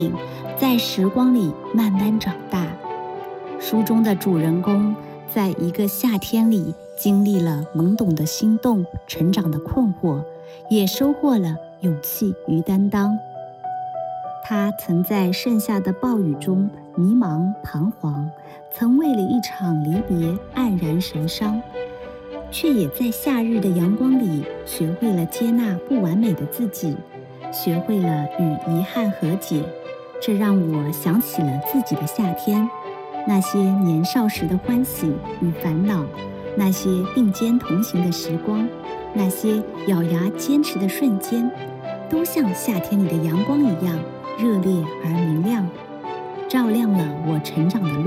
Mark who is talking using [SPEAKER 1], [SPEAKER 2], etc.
[SPEAKER 1] 在时光里慢慢长大。书中的主人公在一个夏天里经历了懵懂的心动、成长的困惑，也收获了勇气与担当。他曾在盛夏的暴雨中迷茫彷徨，曾为了一场离别黯然神伤，却也在夏日的阳光里学会了接纳不完美的自己，学会了与遗憾和解。这让我想起了自己的夏天，那些年少时的欢喜与烦恼，那些并肩同行的时光，那些咬牙坚持的瞬间，都像夏天里的阳光一样热烈而明亮，照亮了我成长的路。